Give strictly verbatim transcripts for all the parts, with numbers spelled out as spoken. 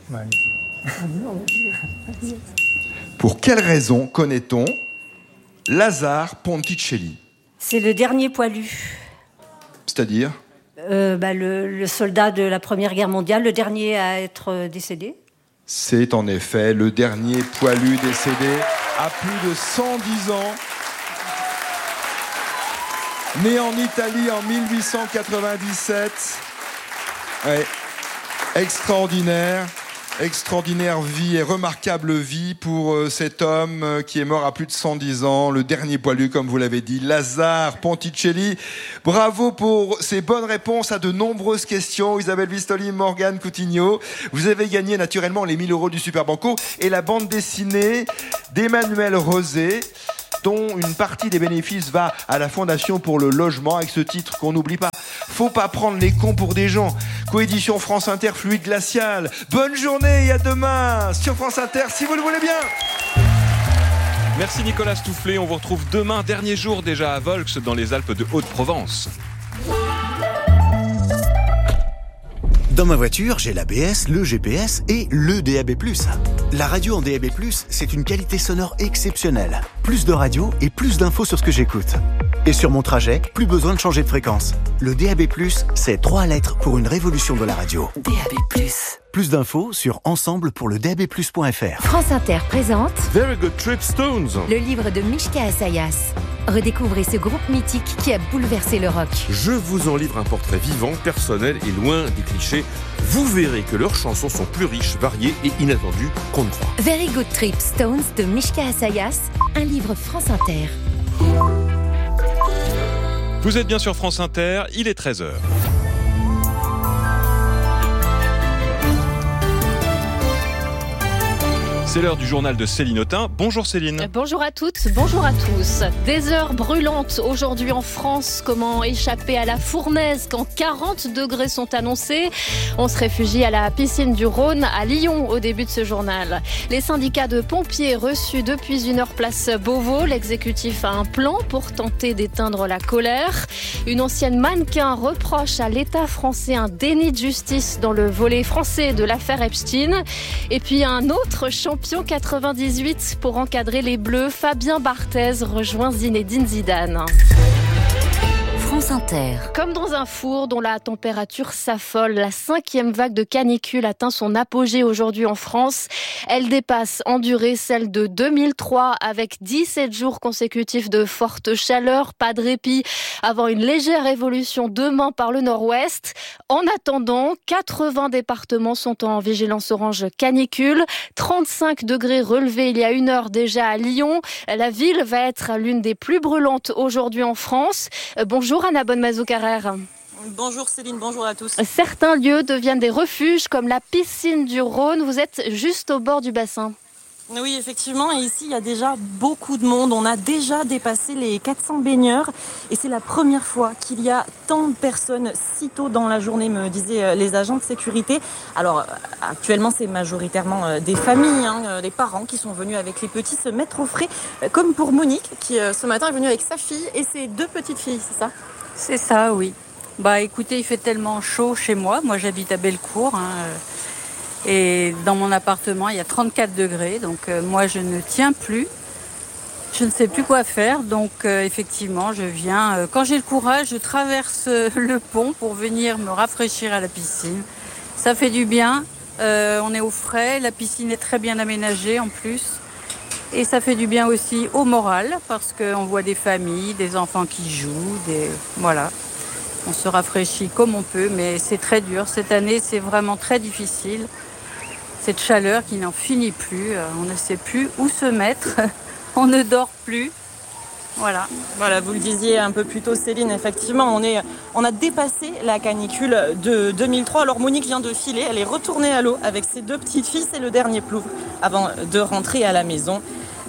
Pour quelle raison connaît-on Lazare Ponticelli ? C'est le dernier poilu. C'est-à-dire ? euh, bah, le, le soldat de la Première Guerre mondiale, le dernier à être décédé. C'est en effet le dernier poilu décédé à plus de cent dix ans. Né en Italie en mille huit cent quatre-vingt-dix-sept. Ouais. Extraordinaire. Extraordinaire vie et remarquable vie pour euh, cet homme euh, qui est mort à plus de cent dix ans, le dernier poilu, comme vous l'avez dit, Lazare Ponticelli. Bravo pour ces bonnes réponses à de nombreuses questions, Isabelle Vistoli, Morgane Coutinho. Vous avez gagné naturellement les mille euros du Super Banco et la bande dessinée d'Emmanuel Rosé, dont une partie des bénéfices va à la Fondation pour le logement, avec ce titre qu'on n'oublie pas. Faut pas prendre les cons pour des gens. Coédition France Inter, Fluide Glacial. Bonne journée et à demain sur France Inter, si vous le voulez bien. Merci Nicolas Stoufflet. On vous retrouve demain, dernier jour déjà à Volx, dans les Alpes de Haute-Provence. Dans ma voiture, j'ai l'A B S, le G P S et le D A B plus. La radio en D A B plus, c'est une qualité sonore exceptionnelle. Plus de radio et plus d'infos sur ce que j'écoute. Et sur mon trajet, plus besoin de changer de fréquence. Le D A B plus, c'est trois lettres pour une révolution de la radio. D A B plus. Plus d'infos sur ensemble pour le D A B plus point F R. France Inter présente Very Good Trip Stones. Le livre de Mishka Assayas. Redécouvrez ce groupe mythique qui a bouleversé le rock. Je vous en livre un portrait vivant, personnel et loin des clichés. Vous verrez que leurs chansons sont plus riches, variées et inattendues qu'on ne croit. Very Good Trip Stones de Mishka Assayas, un livre France Inter. Vous êtes bien sur France Inter, il est treize heures. C'est l'heure du journal de Céline Autain. Bonjour Céline. Bonjour à toutes, bonjour à tous. Des heures brûlantes aujourd'hui en France. Comment échapper à la fournaise quand quarante degrés sont annoncés ? On se réfugie à la piscine du Rhône à Lyon au début de ce journal. Les syndicats de pompiers reçus depuis une heure place Beauvau. L'exécutif a un plan pour tenter d'éteindre la colère. Une ancienne mannequin reproche à l'État français un déni de justice dans le volet français de l'affaire Epstein. Et puis un autre champion quatre-vingt-dix-huit pour encadrer les Bleus, Fabien Barthez rejoint Zinedine Zidane. France Inter. Comme dans un four dont la température s'affole, la cinquième vague de canicule atteint son apogée aujourd'hui en France. Elle dépasse en durée celle de deux mille trois avec dix-sept jours consécutifs de forte chaleur. Pas de répit avant une légère évolution demain par le nord-ouest. En attendant, quatre-vingts départements sont en vigilance orange canicule. trente-cinq degrés relevés il y a une heure déjà à Lyon. La ville va être l'une des plus brûlantes aujourd'hui en France. Bonjour Anna Bonne-Mazou-Carrère. Bonjour Céline, bonjour à tous. Certains lieux deviennent des refuges comme la piscine du Rhône. Vous êtes juste au bord du bassin. Oui, effectivement, et ici il y a déjà beaucoup de monde. On a déjà dépassé les quatre cents baigneurs et c'est la première fois qu'il y a tant de personnes si tôt dans la journée, me disaient les agents de sécurité. Alors actuellement c'est majoritairement des familles, hein, les parents qui sont venus avec les petits se mettre au frais, comme pour Monique qui ce matin est venue avec sa fille et ses deux petites filles, c'est ça ? C'est ça, oui. Bah écoutez, il fait tellement chaud chez moi. Moi j'habite à Bellecour, hein, et dans mon appartement il y a trente-quatre degrés, donc euh, moi je ne tiens plus. Je ne sais plus quoi faire, donc euh, effectivement je viens, euh, quand j'ai le courage, je traverse euh, le pont pour venir me rafraîchir à la piscine. Ça fait du bien, euh, on est au frais, la piscine est très bien aménagée en plus. Et ça fait du bien aussi au moral, parce qu'on voit des familles, des enfants qui jouent, des... voilà. On se rafraîchit comme on peut, mais c'est très dur. Cette année, c'est vraiment très difficile. Cette chaleur qui n'en finit plus, on ne sait plus où se mettre, on ne dort plus. Voilà. Voilà, vous le disiez un peu plus tôt Céline, effectivement, on, est, on a dépassé la canicule de deux mille trois. Alors Monique vient de filer, elle est retournée à l'eau avec ses deux petites filles, c'est le dernier plouf avant de rentrer à la maison.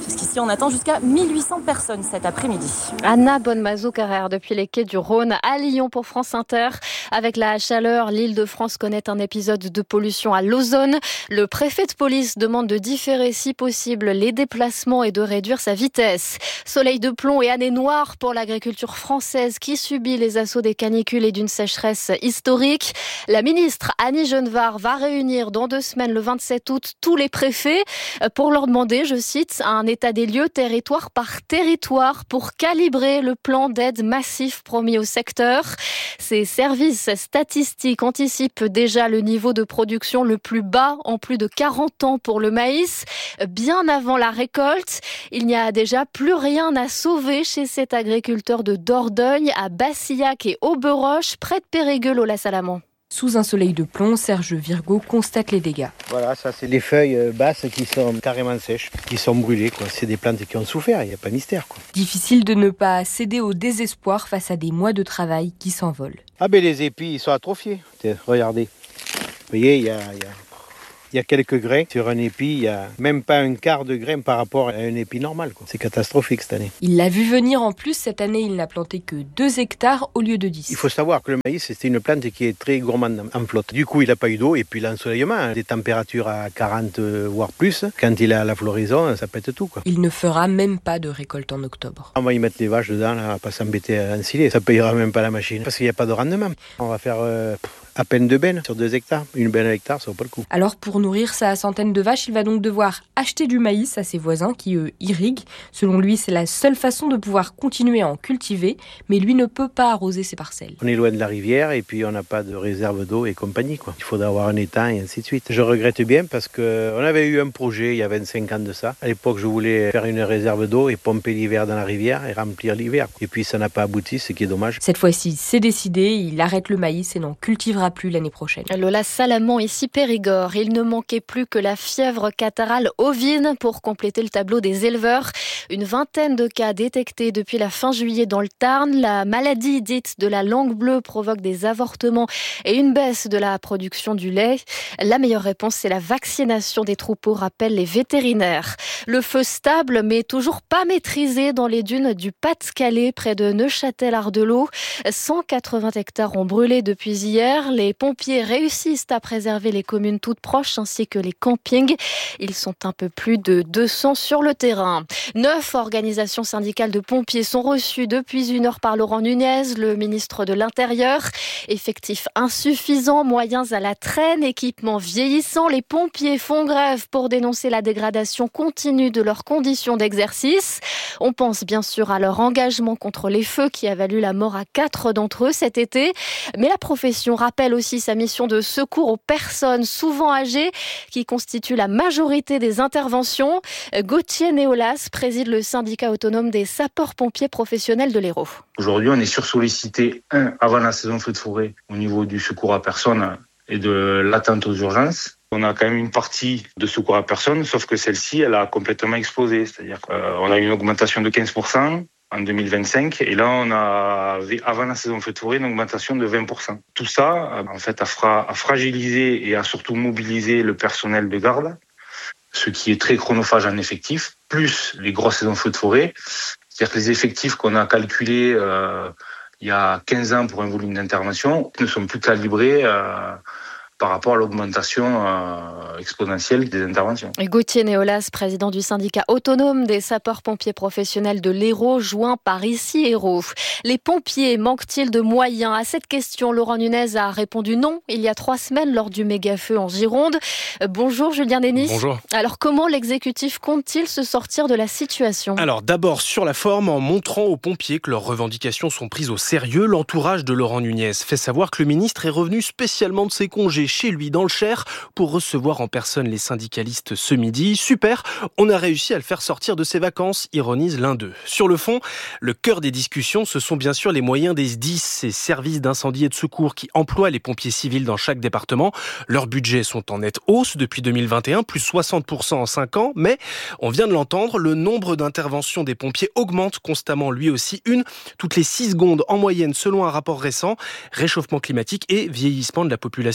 puisqu'ici on attend jusqu'à mille huit cents personnes cet après-midi. Anna Bonnemazou-Carrère depuis les quais du Rhône à Lyon pour France Inter. Avec la chaleur, l'Île-de-France connaît un épisode de pollution à l'ozone. Le préfet de police demande de différer si possible les déplacements et de réduire sa vitesse. Soleil de plomb et année noire pour l'agriculture française qui subit les assauts des canicules et d'une sécheresse historique. La ministre Annie Genevard va réunir dans deux semaines, le vingt-sept août, tous les préfets pour leur demander, je cite, un état des lieux territoire par territoire pour calibrer le plan d'aide massif promis au secteur. Ces services statistiques anticipent déjà le niveau de production le plus bas en plus de quarante ans pour le maïs. Bien avant la récolte, il n'y a déjà plus rien à sauver chez cet agriculteur de Dordogne à Bassillac et Auberoche, près de Périgueux, au La-Salamand. Sous un soleil de plomb, Serge Virgo constate les dégâts. Voilà, ça c'est les feuilles basses qui sont carrément sèches, qui sont brûlées, quoi. C'est des plantes qui ont souffert, il n'y a pas mystère, quoi. Difficile de ne pas céder au désespoir face à des mois de travail qui s'envolent. Ah ben les épis, ils sont atrophiés. Regardez. Vous voyez, il y a... Y a... Il y a quelques grains sur un épi, il n'y a même pas un quart de grain par rapport à un épi normal, quoi. C'est catastrophique cette année. Il l'a vu venir en plus, cette année il n'a planté que deux hectares au lieu de dix. Il faut savoir que le maïs c'est une plante qui est très gourmande en flotte. Du coup il n'a pas eu d'eau et puis l'ensoleillement, hein, des températures à quarante voire plus, quand il a la floraison ça pète tout, quoi. Il ne fera même pas de récolte en octobre. On va y mettre les vaches dedans, là, on va pas s'embêter à ensiler, ça payera même pas la machine parce qu'il n'y a pas de rendement. On va faire... Euh, à peine deux bennes sur deux hectares. Une benne à hectare, ça vaut pas le coup. Alors pour nourrir sa centaine de vaches, il va donc devoir acheter du maïs à ses voisins qui eux irriguent. Selon lui, c'est la seule façon de pouvoir continuer à en cultiver, mais lui ne peut pas arroser ses parcelles. On est loin de la rivière et puis on n'a pas de réserve d'eau et compagnie, quoi. Il faudra avoir un étang et ainsi de suite. Je regrette bien parce qu'on avait eu un projet il y a vingt-cinq ans de ça. À l'époque, je voulais faire une réserve d'eau et pomper l'hiver dans la rivière et remplir l'hiver. Et puis ça n'a pas abouti, ce qui est dommage. Cette fois-ci, c'est décidé, il arrête le maïs et n'en cultivera plus l'année prochaine. Le La-Salamand, ici Périgord. Il ne manquait plus que la fièvre catarrhale ovine pour compléter le tableau des éleveurs. Une vingtaine de cas détectés depuis la fin juillet dans le Tarn. La maladie dite de la langue bleue provoque des avortements et une baisse de la production du lait. La meilleure réponse, c'est la vaccination des troupeaux, rappellent les vétérinaires. Le feu stable, mais toujours pas maîtrisé dans les dunes du Pas-de-Calais, près de Neufchâtel-Ardelot. cent quatre-vingts hectares ont brûlé depuis hier. Les pompiers réussissent à préserver les communes toutes proches ainsi que les campings. Ils sont un peu plus de deux cents sur le terrain. Neuf organisations syndicales de pompiers sont reçues depuis une heure par Laurent Nunez, le ministre de l'Intérieur. Effectifs insuffisants, moyens à la traîne, équipements vieillissants. Les pompiers font grève pour dénoncer la dégradation continue de leurs conditions d'exercice. On pense bien sûr à leur engagement contre les feux qui a valu la mort à quatre d'entre eux cet été. Mais la profession rappelle aussi sa mission de secours aux personnes souvent âgées qui constituent la majorité des interventions. Gauthier Néolas préside le syndicat autonome des sapeurs-pompiers professionnels de l'Hérault. Aujourd'hui, on est sursollicité, un, avant la saison feu de forêt, au niveau du secours à personne et de l'attente aux urgences. On a quand même une partie de secours à personne, sauf que celle-ci, elle a complètement explosé. C'est-à-dire qu'on a une augmentation de quinze pour cent en deux mille vingt-cinq, et là, on a, avant la saison feu de forêt, une augmentation de vingt pour cent. Tout ça, en fait, a, fra- a fragilisé et a surtout mobilisé le personnel de garde, ce qui est très chronophage en effectifs, plus les grosses saisons feu de forêt. C'est-à-dire que les effectifs qu'on a calculés euh, il y a quinze ans pour un volume d'intervention ne sont plus calibrés euh, par rapport à l'augmentation euh, exponentielle des interventions. Et Gauthier Néolas, président du syndicat autonome des sapeurs-pompiers professionnels de l'Hérault, joint par ici Hérault. Les pompiers manquent-ils de moyens? À cette question, Laurent Nunez a répondu non il y a trois semaines lors du méga-feu en Gironde. Bonjour Julien Denis. Bonjour. Alors comment l'exécutif compte-t-il se sortir de la situation? Alors d'abord sur la forme, en montrant aux pompiers que leurs revendications sont prises au sérieux, l'entourage de Laurent Nunez fait savoir que le ministre est revenu spécialement de ses congés chez lui dans le Cher pour recevoir en personne les syndicalistes ce midi. Super, on a réussi à le faire sortir de ses vacances, ironise l'un d'eux. Sur le fond, le cœur des discussions, ce sont bien sûr les moyens des S D I S, ces services d'incendie et de secours qui emploient les pompiers civils dans chaque département. Leurs budgets sont en nette hausse depuis deux mille vingt et un, plus soixante pour cent en cinq ans, mais on vient de l'entendre, le nombre d'interventions des pompiers augmente constamment lui aussi, une toutes les six secondes en moyenne selon un rapport récent. Réchauffement climatique et vieillissement de la population oblige.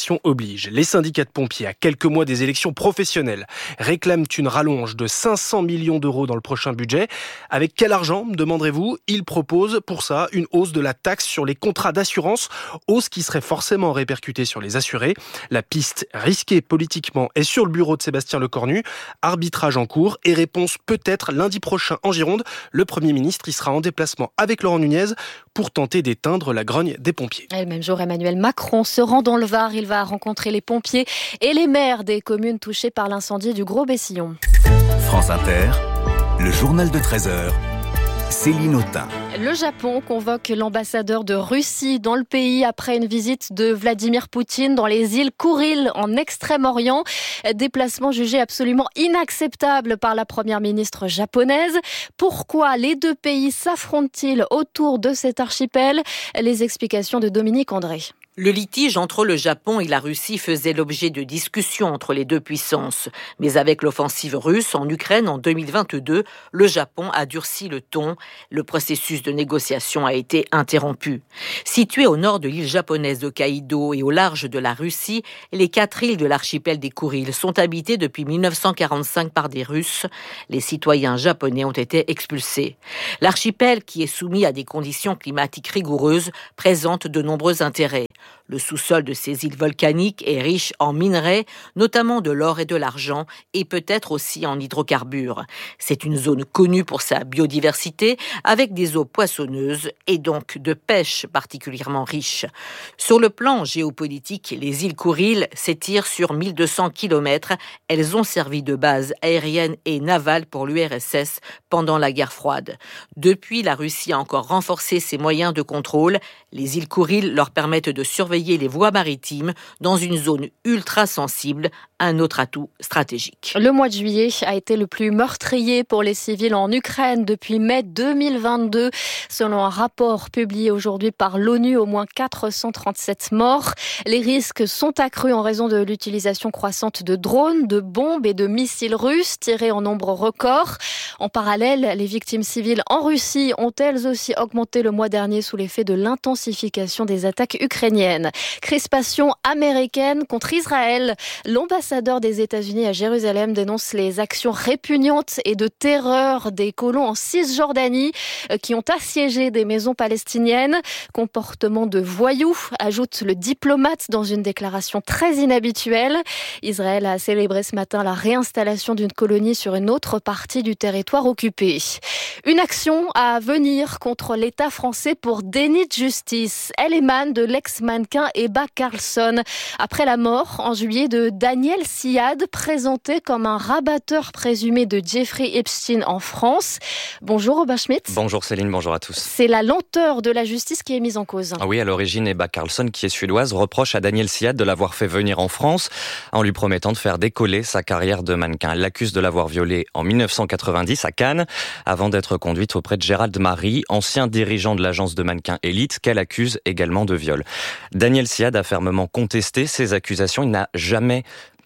oblige. Les syndicats de pompiers, à quelques mois des élections professionnelles, réclament une rallonge de cinq cents millions d'euros dans le prochain budget. Avec quel argent, me demanderez-vous ? Ils proposent pour ça une hausse de la taxe sur les contrats d'assurance, hausse qui serait forcément répercutée sur les assurés. La piste risquée politiquement est sur le bureau de Sébastien Lecornu. Arbitrage en cours et réponse peut-être lundi prochain en Gironde. Le Premier ministre y sera en déplacement avec Laurent Nunez pour tenter d'éteindre la grogne des pompiers. Et le même jour, Emmanuel Macron se rend dans le Var. Il va rencontrer les pompiers et les maires des communes touchées par l'incendie du Gros-Bessillon. France Inter, le journal de treize heures. Céline Autain. Le Japon convoque l'ambassadeur de Russie dans le pays après une visite de Vladimir Poutine dans les îles Kouriles en Extrême-Orient. Déplacement jugé absolument inacceptable par la première ministre japonaise. Pourquoi les deux pays s'affrontent-ils autour de cet archipel ? Les explications de Dominique André. Le litige entre le Japon et la Russie faisait l'objet de discussions entre les deux puissances. Mais avec l'offensive russe en Ukraine en deux mille vingt-deux, le Japon a durci le ton. Le processus de négociation a été interrompu. Situées au nord de l'île japonaise d'Hokkaido et au large de la Russie, les quatre îles de l'archipel des Kouriles sont habitées depuis mille neuf cent quarante-cinq par des Russes. Les citoyens japonais ont été expulsés. L'archipel, qui est soumis à des conditions climatiques rigoureuses, présente de nombreux intérêts. Le sous-sol de ces îles volcaniques est riche en minerais, notamment de l'or et de l'argent, et peut-être aussi en hydrocarbures. C'est une zone connue pour sa biodiversité, avec des eaux poissonneuses et donc de pêche particulièrement riche. Sur le plan géopolitique, les îles Kouriles s'étirent sur mille deux cents kilomètres. Elles ont servi de base aérienne et navale pour l'U R S S pendant la guerre froide. Depuis, la Russie a encore renforcé ses moyens de contrôle. Les îles Kouriles leur permettent de surveiller les voies maritimes dans une zone ultra sensible, un autre atout stratégique. Le mois de juillet a été le plus meurtrier pour les civils en Ukraine depuis mai deux mille vingt-deux. Selon un rapport publié aujourd'hui par l'ONU, au moins quatre cent trente-sept morts. Les risques sont accrus en raison de l'utilisation croissante de drones, de bombes et de missiles russes tirés en nombre record. En parallèle, les victimes civiles en Russie ont elles aussi augmenté le mois dernier sous l'effet de l'intensification des attaques ukrainiennes. Crispation américaine contre Israël. L'ambassadeur des États-Unis à Jérusalem dénonce les actions répugnantes et de terreur des colons en Cisjordanie qui ont assiégé des maisons palestiniennes. Comportement de voyous, ajoute le diplomate dans une déclaration très inhabituelle. Israël a célébré ce matin la réinstallation d'une colonie sur une autre partie du territoire occupé. Une action à venir contre l'État français pour déni de justice. Elle émane de l'ex-mannequin Ebba Carlsson. Après la mort en juillet de Daniel Siad, présenté comme un rabatteur présumé de Jeffrey Epstein en France. Bonjour Robin Schmitt. Bonjour Céline, bonjour à tous. C'est la lenteur de la justice qui est mise en cause. Ah oui, à l'origine, Ebba Carlsson, qui est suédoise, reproche à Daniel Siad de l'avoir fait venir en France en lui promettant de faire décoller sa carrière de mannequin. Elle l'accuse de l'avoir violée en mille neuf cent quatre-vingt-dix à Cannes, avant d'être conduite auprès de Gérald Marie, ancien dirigeant de l'agence de mannequins Elite, qu'elle accuse également de viol. Daniel Siad a fermement contesté ces accusations. Il n'a jamais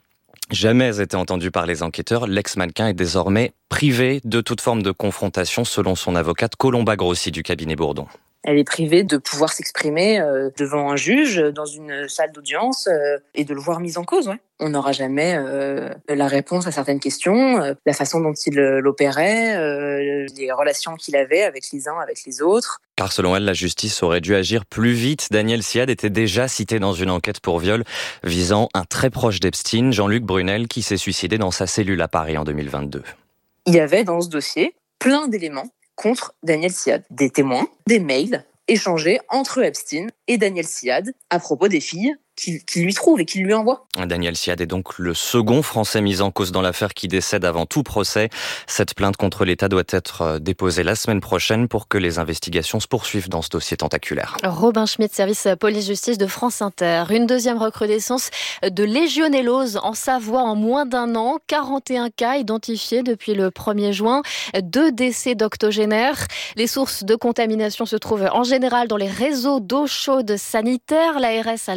Jamais été entendu par les enquêteurs. L'ex-mannequin est désormais privé de toute forme de confrontation, selon son avocate Colomba Grossi du cabinet Bourdon. Elle est privée de pouvoir s'exprimer euh, devant un juge, dans une salle d'audience, euh, et de le voir mis en cause. Ouais. On n'aura jamais euh, la réponse à certaines questions, euh, la façon dont il euh, l'opérait, euh, les relations qu'il avait avec les uns, avec les autres. Car selon elle, la justice aurait dû agir plus vite. Daniel Siad était déjà cité dans une enquête pour viol visant un très proche d'Epstein, Jean-Luc Brunel, qui s'est suicidé dans sa cellule à Paris en deux mille vingt-deux. Il y avait dans ce dossier plein d'éléments contre Daniel Siad. Des témoins, des mails échangés entre Epstein et Daniel Siad à propos des filles qu'il qui lui trouve et qu'il lui envoie. Daniel Siad est donc le second Français mis en cause dans l'affaire qui décède avant tout procès. Cette plainte contre l'État doit être déposée la semaine prochaine pour que les investigations se poursuivent dans ce dossier tentaculaire. Robin Schmitt, service police-justice de France Inter. Une deuxième recrudescence de légionellose en Savoie en moins d'un an. quarante et un cas identifiés depuis le premier juin. Deux décès d'octogénaires. Les sources de contamination se trouvent en général dans les réseaux d'eau chaude sanitaire. L'A R S a lancé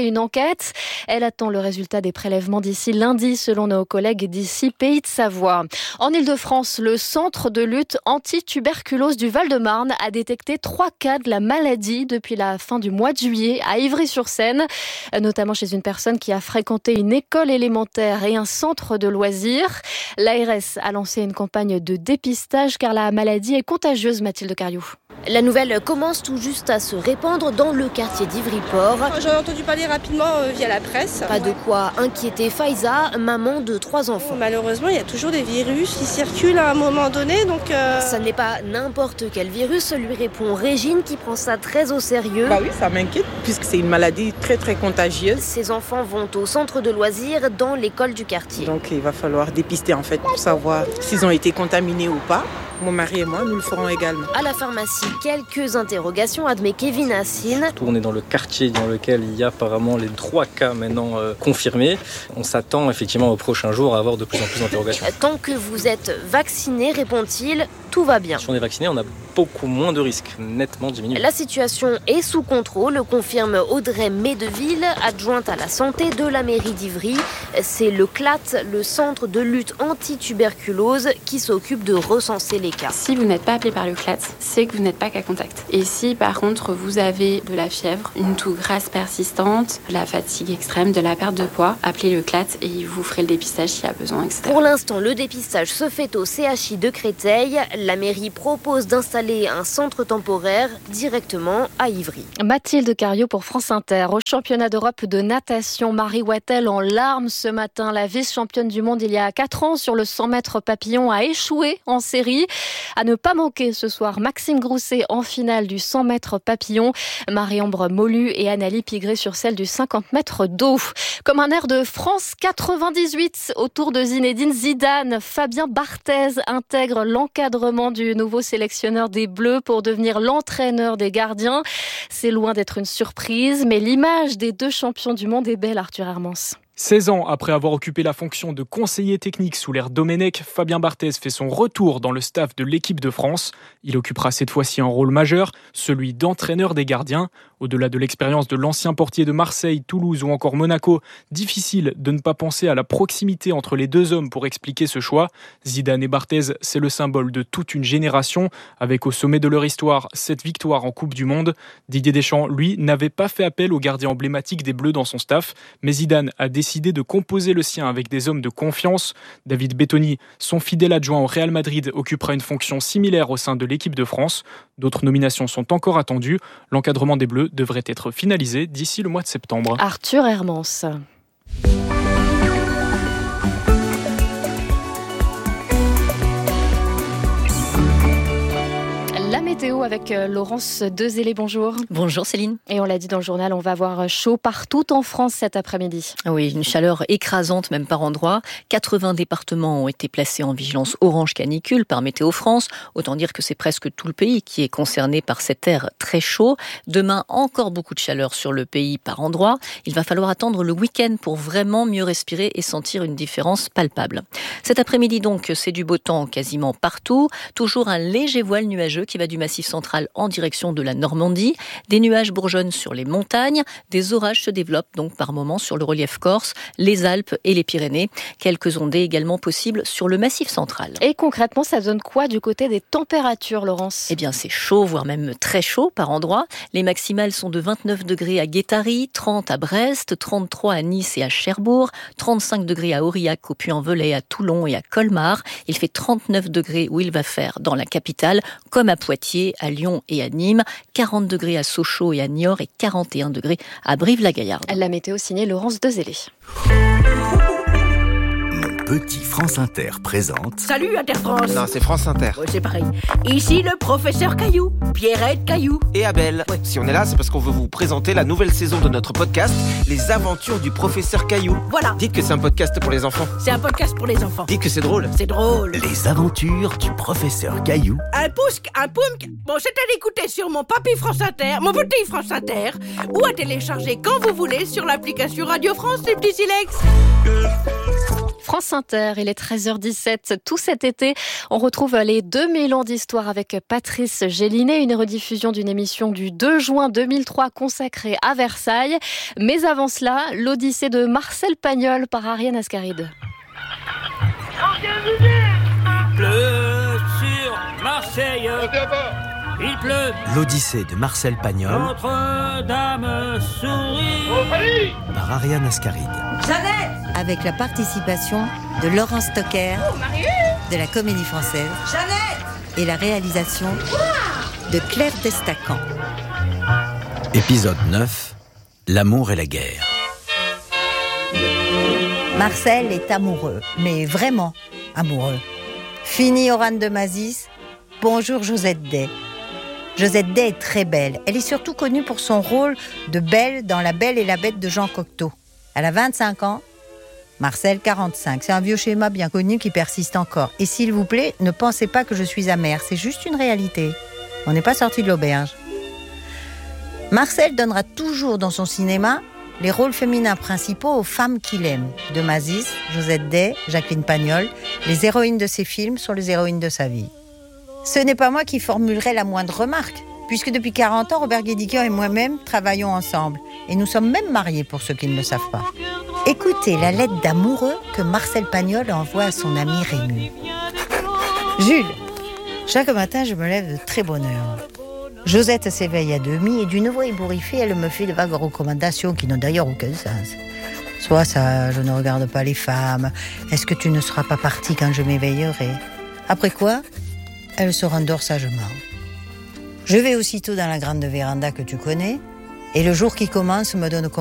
une enquête. Elle attend le résultat des prélèvements d'ici lundi, selon nos collègues d'ici Pays de Savoie. En Ile-de-France, le centre de lutte anti-tuberculose du Val-de-Marne a détecté trois cas de la maladie depuis la fin du mois de juillet à Ivry-sur-Seine, notamment chez une personne qui a fréquenté une école élémentaire et un centre de loisirs. L'A R S a lancé une campagne de dépistage car la maladie est contagieuse, Mathilde Cariou. La nouvelle commence tout juste à se répandre dans le quartier d'Ivry-Port. J'en ai entendu parler rapidement euh, via la presse. Pas de quoi inquiéter Faiza, maman de trois enfants. Malheureusement, il y a toujours des virus qui circulent à un moment donné, donc... Euh... Ça n'est pas n'importe quel virus, lui répond Régine qui prend ça très au sérieux. Bah oui, ça m'inquiète puisque c'est une maladie très très contagieuse. Ses enfants vont au centre de loisirs dans l'école du quartier. Donc il va falloir dépister en fait pour savoir s'ils ont été contaminés ou pas. Mon mari et moi, nous le ferons également. À la pharmacie, quelques interrogations, admet Kevin Assine. On est dans le quartier dans lequel il y a apparemment les trois cas maintenant euh, confirmés. On s'attend effectivement aux prochains jours à avoir de plus en plus d'interrogations. Tant que vous êtes vacciné, répond-il, tout va bien. Si on est vacciné, on a beaucoup moins de risques, nettement diminué. La situation est sous contrôle, confirme Audrey Médeville, adjointe à la santé de la mairie d'Ivry. C'est le C L A T, le centre de lutte anti-tuberculose, qui s'occupe de recenser les cas. Si vous n'êtes pas appelé par le C L A T, c'est que vous n'êtes pas cas contact. Et si par contre vous avez de la fièvre, une toux grasse persistante, de la fatigue extrême, de la perte de poids, appelez le C L A T et il vous ferait le dépistage s'il y a besoin, et cetera. Pour l'instant, le dépistage se fait au C H I de Créteil. La mairie propose d'installer un centre temporaire directement à Ivry. Mathilde Cariou pour France Inter. Au championnat d'Europe de natation, Marie Wattel en larmes ce matin. La vice-championne du monde il y a quatre ans sur le cent mètres papillon a échoué en série. À ne pas manquer ce soir, Maxime Grousset en finale du cent mètres papillon, Marie-Ambre Molu et Annalie Pigré sur celle du cinquante mètres d'eau. Comme un air de France quatre-vingt-dix-huit autour de Zinedine Zidane, Fabien Barthez intègre l'encadrement du nouveau sélectionneur des Bleus pour devenir l'entraîneur des gardiens. C'est loin d'être une surprise, mais l'image des deux champions du monde est belle, Arthur Hermans. seize ans après avoir occupé la fonction de conseiller technique sous l'ère Domenech, Fabien Barthez fait son retour dans le staff de l'équipe de France. Il occupera cette fois-ci un rôle majeur, celui d'entraîneur des gardiens. Au-delà de l'expérience de l'ancien portier de Marseille, Toulouse ou encore Monaco, difficile de ne pas penser à la proximité entre les deux hommes pour expliquer ce choix. Zidane et Barthez, c'est le symbole de toute une génération, avec au sommet de leur histoire cette victoire en Coupe du Monde. Didier Deschamps, lui, n'avait pas fait appel au gardien emblématique des Bleus dans son staff, mais Zidane a décidé de composer le sien avec des hommes de confiance. David Bettoni, son fidèle adjoint au Real Madrid, occupera une fonction similaire au sein de l'équipe de France. D'autres nominations sont encore attendues. L'encadrement des Bleus devrait être finalisé d'ici le mois de septembre. Arthur Hermans. La météo avec Laurence Dezélé, bonjour. Bonjour Céline. Et on l'a dit dans le journal, on va avoir chaud partout en France cet après-midi. Oui, une chaleur écrasante même par endroits. quatre-vingts départements ont été placés en vigilance orange canicule par Météo France. Autant dire que c'est presque tout le pays qui est concerné par cet air très chaud. Demain, encore beaucoup de chaleur sur le pays par endroits. Il va falloir attendre le week-end pour vraiment mieux respirer et sentir une différence palpable. Cet après-midi donc, c'est du beau temps quasiment partout. Toujours un léger voile nuageux qui va du Massif central en direction de la Normandie. Des nuages bourgeonnent sur les montagnes. Des orages se développent donc par moments sur le relief corse, les Alpes et les Pyrénées. Quelques ondées également possibles sur le Massif central. Et concrètement, ça donne quoi du côté des températures, Laurence ? Eh bien, c'est chaud, voire même très chaud par endroits. Les maximales sont de vingt-neuf degrés à Guétary, trente à Brest, trente-trois à Nice et à Cherbourg, trente-cinq degrés à Aurillac, au Puy-en-Velay, à Toulon et à Colmar. Il fait trente-neuf degrés où il va faire dans la capitale, comme à Poitiers, à Lyon et à Nîmes, quarante degrés à Sochaux et à Niort et quarante et un degrés à Brive-la-Gaillarde. La météo signée Laurence Dezélé. Petit France Inter présente... Salut Inter-France. Non, c'est France Inter. Ouais, c'est pareil. Ici le professeur Caillou, Pierrette Caillou. Et Abel. Ouais. Si on est là, c'est parce qu'on veut vous présenter la nouvelle saison de notre podcast, Les Aventures du professeur Caillou. Voilà. Dites que c'est un podcast pour les enfants. C'est un podcast pour les enfants. Dites que c'est drôle. C'est drôle. Les Aventures du professeur Caillou. Un pousque, un poumque. Bon, c'est à l'écouter sur mon papy France Inter, mon petit France Inter, ou à télécharger quand vous voulez sur l'application Radio France, les petits silex. France Inter, il est treize heures dix-sept. Tout cet été, on retrouve les deux mille ans d'histoire avec Patrice Gélinet, une rediffusion d'une émission du deux juin deux mille trois consacrée à Versailles. Mais avant cela, l'Odyssée de Marcel Pagnol par Ariane Ascaride. Il pleut sur Marseille. Il pleut. L'Odyssée de Marcel Pagnol. Notre-Dame sourit. Par Ariane Ascaride. Jeannette. Avec la participation de Laurent Stocker, Oh, de la Comédie Française. Jeannette. Et la réalisation de Claire Destacan. Épisode neuf. L'amour et la guerre. Marcel est amoureux, mais vraiment amoureux. Fini Oran de Mazis, bonjour Josette Day. Josette Day est très belle. Elle est surtout connue pour son rôle de Belle dans La Belle et la Bête de Jean Cocteau. Elle a vingt-cinq ans, Marcel quarante-cinq. C'est un vieux schéma bien connu qui persiste encore. Et s'il vous plaît, ne pensez pas que je suis amère, c'est juste une réalité. On n'est pas sorti de l'auberge. Marcel donnera toujours dans son cinéma les rôles féminins principaux aux femmes qu'il aime. De Mazis, Josette Day, Jacqueline Pagnol, les héroïnes de ses films sont les héroïnes de sa vie. Ce n'est pas moi qui formulerai la moindre remarque, puisque depuis quarante ans, Robert Guédiguian et moi-même travaillons ensemble. Et nous sommes même mariés pour ceux qui ne le savent pas. Écoutez la lettre d'amoureux que Marcel Pagnol envoie à son ami Rému. Jules, chaque matin, je me lève de très bonne heure. Josette s'éveille à demi et d'une voix ébouriffée, elle me fait de vagues recommandations qui n'ont d'ailleurs aucun sens. Sois sage, je ne regarde pas les femmes. Est-ce que tu ne seras pas partie quand je m'éveillerai ? Après quoi, elle se rendort sagement. Je vais aussitôt dans la grande véranda que tu connais, et le jour qui commence me donne